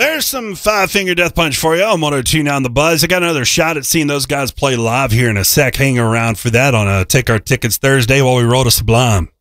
There's some Five Finger Death Punch for you on 102 on the Buzz. I got another shot at seeing those guys play live here in a sec. Hang around for that on Take Our Tickets Thursday while we roll to Sublime.